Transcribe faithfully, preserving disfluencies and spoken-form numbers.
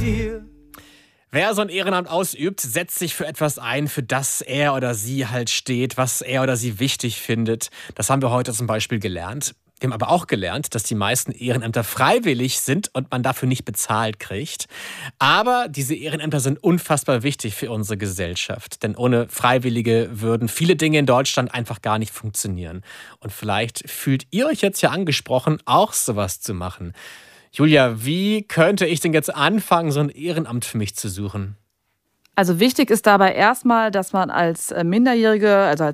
dir. Wer so ein Ehrenamt ausübt, setzt sich für etwas ein, für das er oder sie halt steht, was er oder sie wichtig findet. Das haben wir heute zum Beispiel gelernt. Wir haben aber auch gelernt, dass die meisten Ehrenämter freiwillig sind und man dafür nicht bezahlt kriegt. Aber diese Ehrenämter sind unfassbar wichtig für unsere Gesellschaft. Denn ohne Freiwillige würden viele Dinge in Deutschland einfach gar nicht funktionieren. Und vielleicht fühlt ihr euch jetzt ja angesprochen, auch sowas zu machen. Julia, wie könnte ich denn jetzt anfangen, so ein Ehrenamt für mich zu suchen? Also wichtig ist dabei erstmal, dass man als äh, Minderjährige, also als